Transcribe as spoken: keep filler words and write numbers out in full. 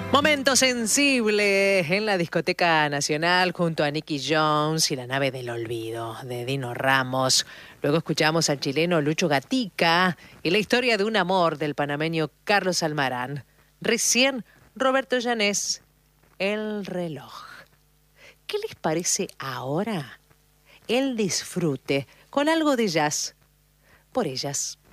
Momento sensible en la Discoteca Nacional junto a Nicky Jones y La Nave del Olvido de Dino Ramos. Luego escuchamos al chileno Lucho Gatica y la historia de un amor del panameño Carlos Almarán. Recién Roberto Llanés, El reloj. ¿Qué les parece ahora? El disfrute con algo de jazz por ellas.